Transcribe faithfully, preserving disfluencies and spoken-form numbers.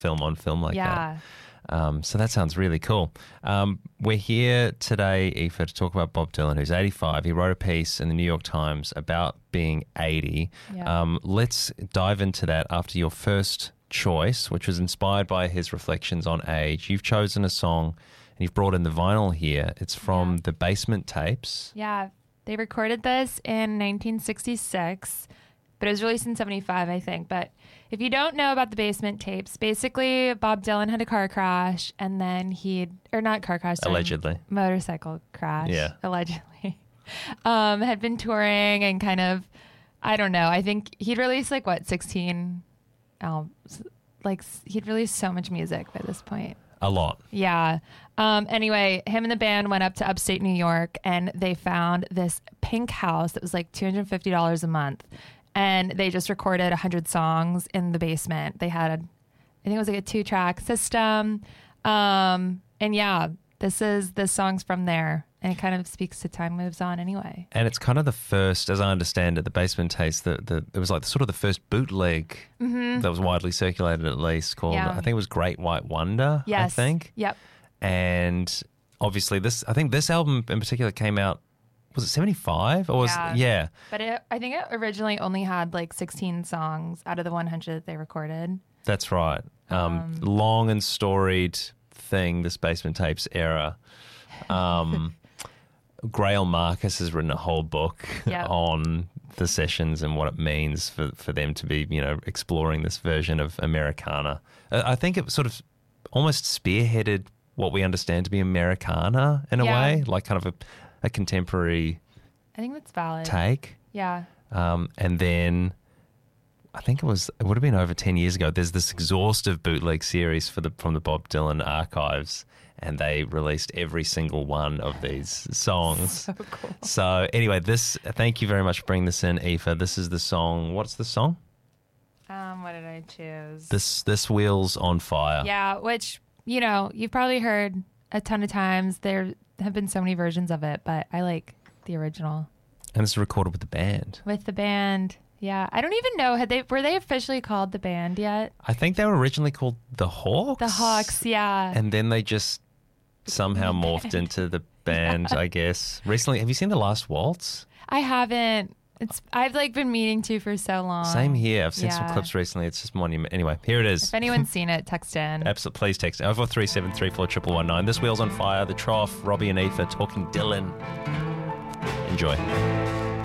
film on film like yeah. that. Um, so that sounds really cool. Um, we're here today, Aoife, to talk about Bob Dylan, who's eighty-five. He wrote a piece in the New York Times about being eighty. Yeah. Um, let's dive into that after your first choice, which was inspired by his reflections on age. You've chosen a song and you've brought in the vinyl here. It's from Yeah. the Basement Tapes. Yeah. They recorded this in nineteen sixty-six, but it was released in seventy-five, I think. But if you don't know about the Basement Tapes, basically Bob Dylan had a car crash and then he'd, or not car crash, sorry, Allegedly. motorcycle crash. Yeah. Allegedly. Um, had been touring and kind of, I don't know, I think he'd released like what, sixteen albums? Like he'd released so much music by this point. A lot. Yeah. Um, anyway, him and the band went up to upstate New York and they found this pink house that was like two hundred fifty dollars a month. And they just recorded one hundred songs in the basement. They had, a, I think it was like a two-track system. Um, and yeah, this is, this song's from there. And it kind of speaks to Time Moves On anyway. And it's kind of the first, as I understand it, the Basement Tapes, the, the, it was like sort of the first bootleg Mm-hmm. that was widely circulated at least called, Yeah. I think it was Great White Wonder, Yes. I think. Yep. And obviously this, I think this album in particular came out, was it seventy-five? Or was, Yeah. yeah. But it, I think it originally only had like sixteen songs out of the one hundred that they recorded. That's right. Um, long and storied thing, this Basement Tapes era. Um, Grail Marcus has written a whole book Yep. on the sessions and what it means for, for them to be, you know, exploring this version of Americana. Uh, I think it sort of almost spearheaded what we understand to be Americana in a Yeah. way, like kind of a, a contemporary I think that's valid. take. Yeah. Um, and then I think it was, it would have been over ten years ago. There's this exhaustive bootleg series for the from the Bob Dylan archives, and they released every single one of these songs. So cool. So anyway, this, thank you very much for bringing this in, Aoife. This is the song. What's the song? Um, what did I choose? This this Wheels on Fire. Yeah, which, you know, you've probably heard a ton of times. There have been so many versions of it, but I like the original. And it's recorded with the band. With the band. Yeah. I don't even know. Had they were they officially called the band yet? I think they were originally called the Hawks. The Hawks, yeah. And then they just somehow morphed into the band, I guess. Recently, have you seen The Last Waltz? I haven't. It's I've like been meaning to for so long. Same here. I've seen some Yeah. clips recently. It's just monument. Anyway, here it is. If anyone's seen it, text in. Absolutely. Please text oh four three seven three four one one one nine. This Wheels on Fire, The Trough, Robbie and Aoife talking Dylan. Enjoy.